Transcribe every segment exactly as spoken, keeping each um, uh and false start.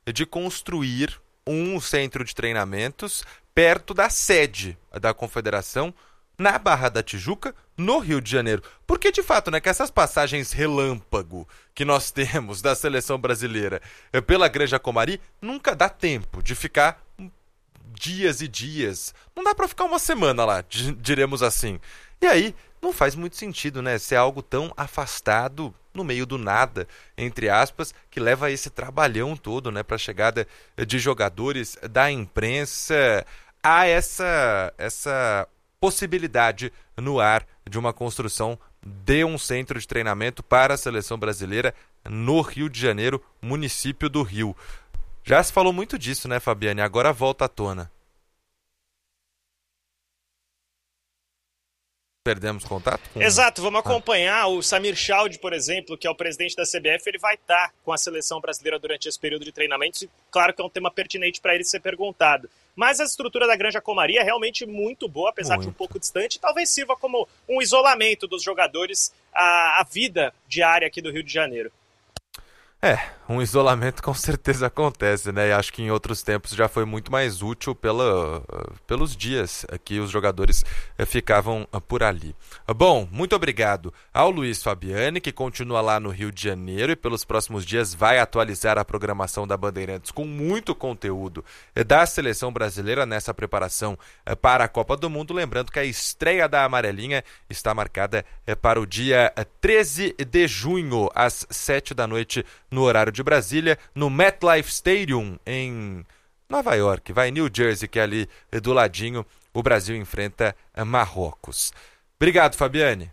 de construir um centro de treinamentos perto da sede da Confederação, na Barra da Tijuca, no Rio de Janeiro. Porque, de fato, né, que essas passagens relâmpago que nós temos da seleção brasileira pela Granja Comari, nunca dá tempo de ficar dias e dias. Não dá para ficar uma semana lá, diremos assim. E aí, não faz muito sentido, né, ser algo tão afastado, no meio do nada, entre aspas, que leva a esse trabalhão todo, né, para a chegada de jogadores, da imprensa, a essa, essa possibilidade no ar de uma construção de um centro de treinamento para a seleção brasileira no Rio de Janeiro, município do Rio. Já se falou muito disso, né, Fabiane? Agora volta à tona. Perdemos contato? Com... Exato, vamos acompanhar. Ah. O Samir Chaldi, por exemplo, que é o presidente da C B F, ele vai estar com a seleção brasileira durante esse período de treinamentos e claro que é um tema pertinente para ele ser perguntado. Mas a estrutura da Granja Comari é realmente muito boa, apesar muito. de um pouco distante, talvez sirva como um isolamento dos jogadores à, à vida diária aqui do Rio de Janeiro. É, um isolamento com certeza acontece, né? E acho que em outros tempos já foi muito mais útil pela, pelos dias que os jogadores ficavam por ali. Bom, muito obrigado ao Luiz Fabiani, que continua lá no Rio de Janeiro e pelos próximos dias vai atualizar a programação da Bandeirantes com muito conteúdo da seleção brasileira nessa preparação para a Copa do Mundo. Lembrando que a estreia da Amarelinha está marcada para o dia treze de junho, às sete da noite, no horário de Brasília, no MetLife Stadium, em Nova York, vai New Jersey, que é ali do ladinho, o Brasil enfrenta Marrocos. Obrigado, Fabiane.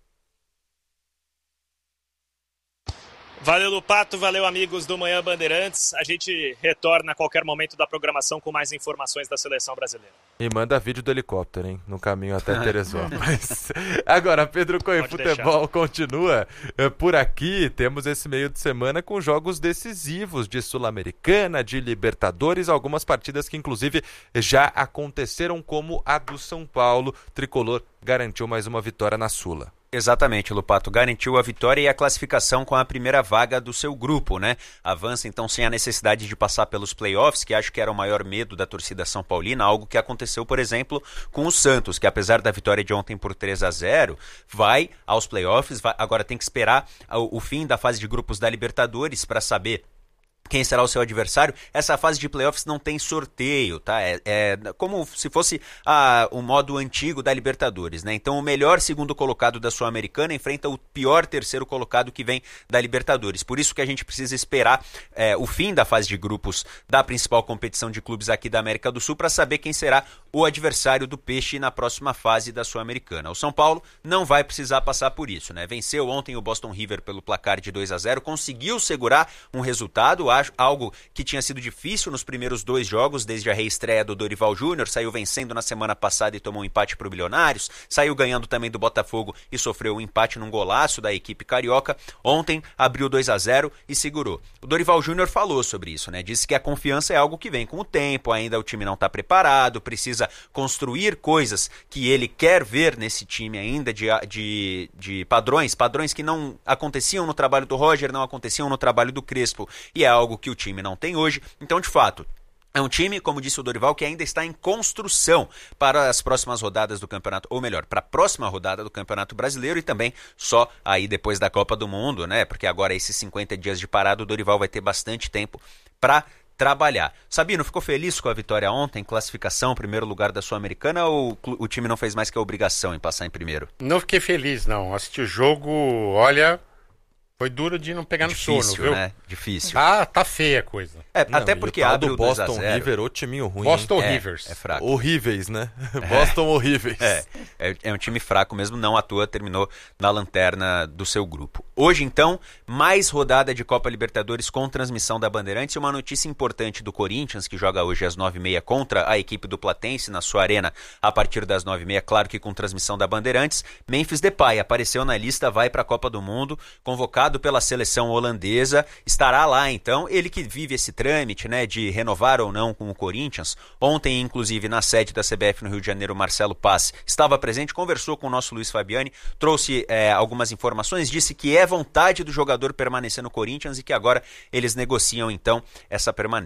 Valeu, Lupato, valeu, amigos do Manhã Bandeirantes. A gente retorna a qualquer momento da programação com mais informações da seleção brasileira. E manda vídeo do helicóptero, hein? No caminho até Teresópolis. Agora, Pedro Coelho, futebol deixar. Continua por aqui. Temos esse meio de semana com jogos decisivos de Sul-Americana, de Libertadores, algumas partidas que inclusive já aconteceram, como a do São Paulo. Tricolor garantiu mais uma vitória na Sula. Exatamente, Lupato garantiu a vitória e a classificação com a primeira vaga do seu grupo, né? Avança então sem a necessidade de passar pelos playoffs, que acho que era o maior medo da torcida são paulina, algo que aconteceu, por exemplo, com o Santos, que apesar da vitória de ontem por três a zero, vai aos playoffs, vai, agora tem que esperar o, o fim da fase de grupos da Libertadores para saber quem será o seu adversário. Essa fase de playoffs não tem sorteio, tá? É, é como se fosse a, o modo antigo da Libertadores, né? Então o melhor segundo colocado da Sul-Americana enfrenta o pior terceiro colocado que vem da Libertadores. Por isso que a gente precisa esperar é, o fim da fase de grupos da principal competição de clubes aqui da América do Sul para saber quem será o adversário do Peixe na próxima fase da Sul-Americana. O São Paulo não vai precisar passar por isso, né? Venceu ontem o Boston River pelo placar de dois a zero, conseguiu segurar um resultado, algo que tinha sido difícil nos primeiros dois jogos, desde a reestreia do Dorival Júnior, saiu vencendo na semana passada e tomou um empate para o Bilionários, saiu ganhando também do Botafogo e sofreu um empate num golaço da equipe carioca. Ontem abriu dois a zero e segurou. O Dorival Júnior falou sobre isso, né? Disse que a confiança é algo que vem com o tempo, ainda o time não está preparado, precisa construir coisas que ele quer ver nesse time ainda, de, de, de padrões, padrões que não aconteciam no trabalho do Roger, não aconteciam no trabalho do Crespo, e é algo que o time não tem hoje. Então, de fato, é um time, como disse o Dorival, que ainda está em construção para as próximas rodadas do campeonato, ou melhor, para a próxima rodada do Campeonato Brasileiro e também só aí depois da Copa do Mundo, né? Porque agora esses cinquenta dias de parada, o Dorival vai ter bastante tempo para trabalhar. Sabino, ficou feliz com a vitória ontem, classificação, primeiro lugar da Sul-Americana, ou o time não fez mais que a obrigação em passar em primeiro? Não fiquei feliz, não. Assisti o jogo, olha... Foi duro de não pegar Difícil, no sono, viu? Né? Difícil. Ah, tá feia a coisa. É, não, até porque o abre do o Boston River, o timinho ruim. Boston hein? Rivers. É, é fraco. Horríveis, né? É. Boston horríveis. É, é, é um time fraco mesmo, não à toa terminou na lanterna do seu grupo. Hoje, então, mais rodada de Copa Libertadores com transmissão da Bandeirantes e uma notícia importante do Corinthians, que joga hoje às nove e meia contra a equipe do Platense na sua arena a partir das nove e meia, claro que com transmissão da Bandeirantes. Memphis Depay apareceu na lista, vai para a Copa do Mundo, convocado pela seleção holandesa, estará lá então, ele que vive esse trâmite, né, de renovar ou não com o Corinthians. Ontem, inclusive, na sede da C B F no Rio de Janeiro, Marcelo Paz estava presente, conversou com o nosso Luiz Fabiani, trouxe é, algumas informações, disse que é vontade do jogador permanecer no Corinthians e que agora eles negociam então essa permanência.